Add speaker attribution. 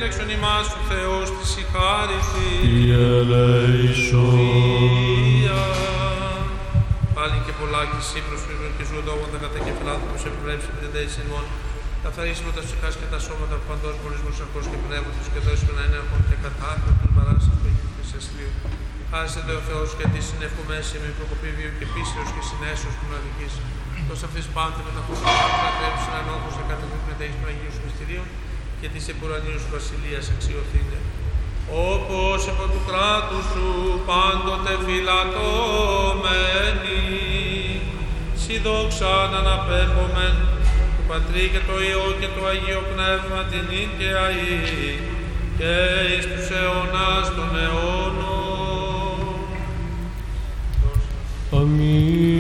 Speaker 1: επιλέξον ημάς ο Θεός της η χάριτη.
Speaker 2: Κύριε ελέησον.
Speaker 1: Πάλι και πολλά και εσύ προσφύγων και ζουν δόγματα κατά και φιλάνθρωπος επιβλέψει επιτεντέης ημών. Καθαρίσουμε τα ψυχάς και τα σώματα από παντός πολύσμος αρχός και πνεύματος και δώσουμε να είναι αρχόν και κατάφερτον παράσταση του Αγίου Χριστιαστηρίου. Χάρισετε ο Θεός γιατί συνευκομέσει με προκοπή βίου και πίσεως και συνέσεως του μοναδικής. Τόσο αυτής πάντε με τα φωτιά να τρέψει έναν όχος να κατεβούν μεταείς των Αγίους Μυστηρίων και της επουρανίους Βασιλείας αξιωθήνε. Όπως υπό του κράτους σου πάντοτε φυλατώμενοι, σοι δόξα να αναπέχομεν του Πατρί και το Υιό και το Αγίο Πνεύμα την ίν και αή και εις τους αιώνας των αιώνων.
Speaker 2: Αμήν.